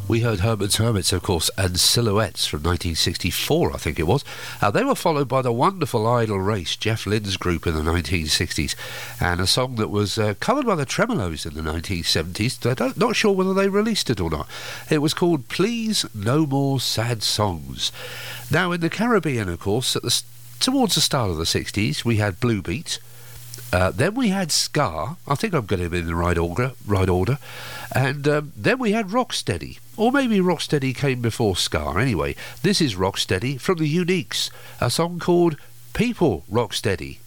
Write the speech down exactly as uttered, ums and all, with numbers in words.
We heard Herman's Hermits, of course, and Silhouettes from nineteen sixty-four, I think it was. Uh, they were followed by the wonderful Idle Race, Jeff Lynne's group in the nineteen sixties, and a song that was uh, covered by the Tremolos in the nineteen seventies. I'm not sure whether they released it or not. It was called Please No More Sad Songs. Now, in the Caribbean, of course, at the, towards the start of the sixties, we had Blue Beat. Uh, then we had ska. I think I'm getting them in the right order. Right order. And um, then we had Rocksteady. Or maybe Rocksteady came before ska. Anyway, this is Rocksteady from the Uniques. A song called People Rocksteady.